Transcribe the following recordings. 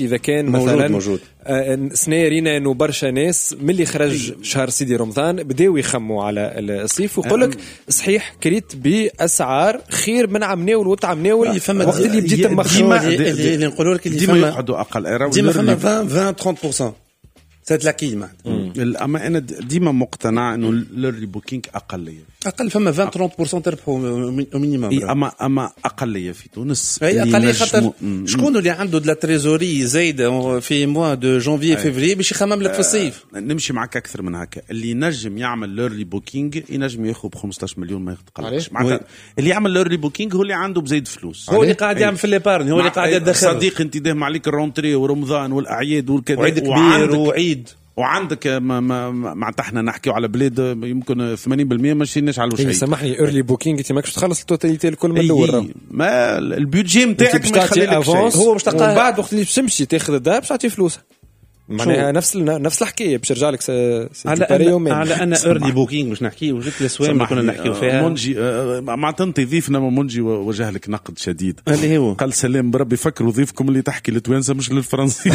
بالك اذا كان مثلا سنه رينا انه برشا ناس ملي خرج شهر سيدي رمضان بداوا يخموا على الصيف ويقول لك صحيح كريت باسعار خير من عمناول وتعمنول وقت اللي بديت مخشوع اللي نقولوا لك اللي ديما يقعدوا اقل ديما فما 20-30% سات لاكي معناتها. اما انا ديما مقتنع انه الري بوكينج اقل فما 20-30% تربحوا مينيموم. اما اقليه في تونس اي اقليه خاطر شكون اللي عنده د لا تريزوري زايده في موا دو جانفي فيفري باش يخمم لك في الصيف. نمشي معك اكثر من هكا. اللي ينجم يعمل الري بوكينج ينجم ياخذ ب 15 مليون ما يتقلقش معناتها. اللي يعمل الري بوكينج هو اللي عنده بزيد فلوس, هو اللي قاعد يعمل في ليبارن, هو اللي قاعد يدخل. صديق انت دهم عليك الرونتري ورمضان والاعياد والكذا وعيد كبير وعيد وعندك ما احنا نحكيو على بلاد يمكن 80% ماشيينش على شيء. سامحني ايرلي بوكينج انت ماكش تخلص التوتاليتي الكل من الاول, ما البيدجي نتاعك ما يخليلكش هو مش تلقى بعد وقت اللي تمشي تاخذ الذهب باش تعطي فلوسها. معناها نفس الحكايه باش يرجع لك على انا ايرلي بوكينج باش نحكي وجدت الاسوام اللي كنا نحكيو فيها. منجي مع تنطي ضيفنا منجي وجه لك نقد شديد اللي هو قال سلام بربي فكروا ضيفكم اللي تحكي للتوانسه مش للفرنسيين.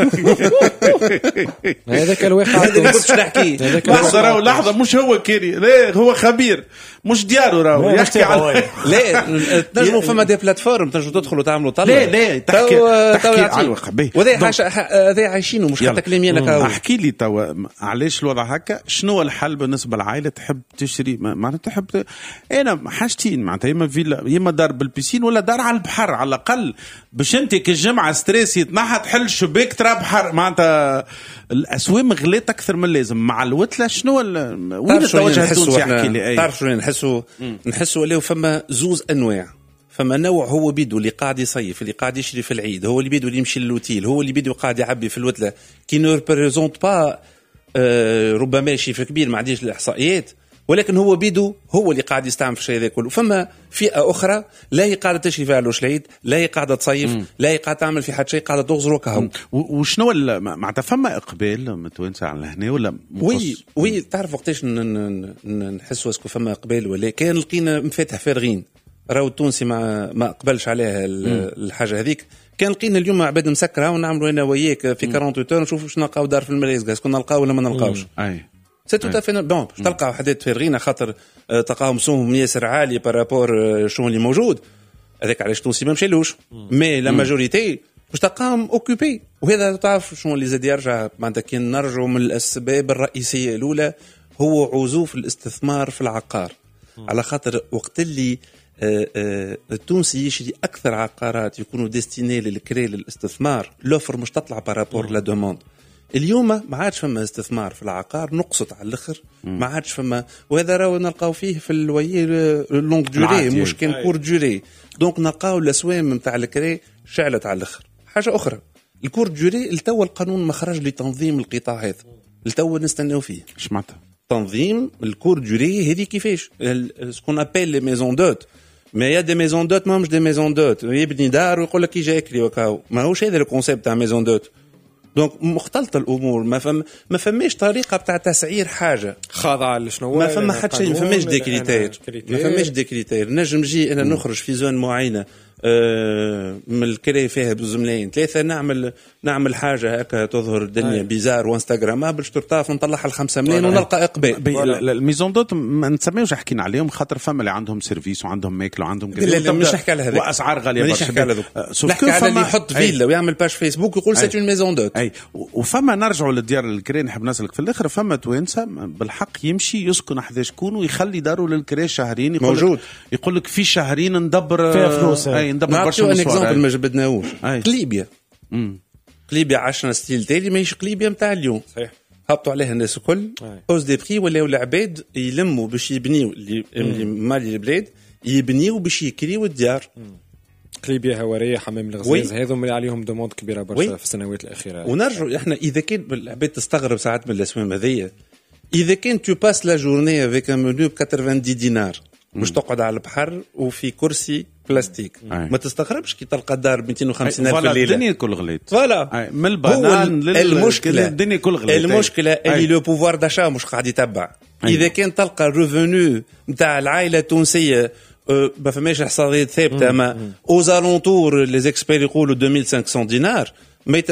هذاك الواقع اللي كنت نحكي لحظه مش هو كيري, لا هو خبير مش ديارو راهو يحكي على لا تنجموا فما دي بلاتفورم تنجموا تدخلوا تعملوا طلب. لا تحكي على الواقع وذا عايشينه مش حتى كلامي لك. احكي لي توا علاش الوضع هكا, شنو الحل بالنسبه للعائله تحب تشتري معناتها تحب انا حاجتين معناتها يما فيلا يما دار بالبيسين ولا دار على البحر على الاقل باش انت كالجمعه ستريس يتنحى تحل شباك ترى بحر معناتها. الاسوام غليت اكثر من اللازم مع الوتله. شنو وين التوجه التونسي يحكي لي تعرف شنو نحسوا اللي فما زوز انواع. فما نوع هو بيدو اللي قاعد يصيف اللي قاعد يشري في العيد, هو اللي بيدو اللي يمشي للوتيل, هو اللي بيدو قاعد يعبي في الوتله كي نو ريبريزونت با ربما شيء كبير ما عنديش الاحصائيات, ولكن هو بيدو هو اللي قاعد يستعمل في الشيء ذا كله. فما فئه اخرى لا هي قاعده تشري فيها لوش العيد, لا هي قاعده تصيف, لا هي قاعده تعمل في حد شيء, قاعده تغزر وكهو. وشنو معناتها فما اقبال متوانسه على هنا ولا وي تعرف وقتاش نحسوا اسكو فما اقبال ولا كان لقينا مفاتح فارغين. راهو التونسي ما قبلش عليها الحاجه هذيك. كان لقينا اليوم عباد مسكره ونعملوا انا وياك في 48 اور نشوفوا شنو نلقاو دار في المرايز كاس كنا نلقاو ولا ما نلقاوش. سي تو تافي بون تلقى وحدات فارغين خاطر تلقاهم سومهم ياسر عالي بارابور شنو اللي موجود. هذاك علاش التونسي ما مشيلوش, مي لا ماجوريتي واش تلقاهم اوكوبي. وهذا تعرف شنو اللي زاد يرجع معناتها كي نرجعوا من الاسباب الرئيسيه الاولى هو عزوف الاستثمار في العقار. على خاطر وقت اللي التونسي يشري أكثر عقارات يكونوا ديستيني للكري للاستثمار, لوفر مش تطلع بارابور لا دوموند. اليوم ما عادش فما استثمار في العقار, نقصت على الاخر, ما عادش فما. وهذا راهو نلقاو فيه في الويي لونغ دوري مش كان كور دوري. دونك نلقاو الاسوام نتاع الكري شعلت على الاخر. حاجه اخرى الكور دوري التو القانون ما خرج لتنظيم القطاع هذا, التو نستناو فيه. اش معناتها تنظيم الكور دوري هذه كيفاش سكون ابيل لي ميزون دوت. ما يا دي ميزون دوت ما مش دي ميزون دوت, يبني دار ويقول لك يجي ياكلي وكاو, ما هوش هذا الكونسيبت تاع ميزون دوت. دونك مختلطه الامور, ما فماش طريقه بتاع تسعير حاجه خاضعه لشنو, ما فما حتى شيء, ما فماش دي كريتير. نجم نجي انا نخرج في زون معينه من الكري فيها بزملين ثلاثه نعمل حاجه هكا تظهر الدنيا بيزار وانستغرامابل ترطاف ونطلعها ل5 ملايين ونلقى اقبال. الميزون دوت ما نسميوش حكينا عليهم خاطر فما اللي عندهم سيرفيس وعندهم ماكل وعندهم لا مش نحكي على هذا واسعار غاليه برشا. نحكي على اللي يحط فيلا ويعمل باج فيسبوك ويقول سيت اون ميزون دوت. وفما نرجعوا للديار الكري. نحب نسالك في الاخر فما توانسه بالحق يمشي يسكن حدا شكون ويخلي داره للكري شهرين, يقول لك في شهرين ندبر فيها فلوس. ندبر برشا اكزامبل ما جبدناهوش. قليبيا 10 ستيل تالي ماهيش قليبيا نتاع اليوم. صحيح هبطوا عليها الناس الكل اوز دي بري ولاو العباد يلموا باش يبنيو اللي مالي البلاد يبنيو باش يكريو الديار. قليبيا هواريه حمام الغزاز هذو اللي عليهم دوموند كبيره برشا في السنوات الاخيره. ونرجعوا احنا اذا كان العباد تستغرب ساعات من الاسوام هذيا, اذا كان تو باس لا جورني افيك ان منو ب 90 دينار مش تقعد على البحر وفي كرسي بلاستيك, ما تستغربش كي تلقى دار 250 ألف الليلة. الدنيا كل غليت فوالا من البنان المشكلة الدنيا كل غليت. المشكلة اللي لو بوفوار داشا مش قاعد يتبع. إذا كان تلقى الريفونو نتاع العائلة التونسية ما فماش احصائيات ثابتة, ما اوزالونتور لي زيكسبير يقولوا 2500 دينار,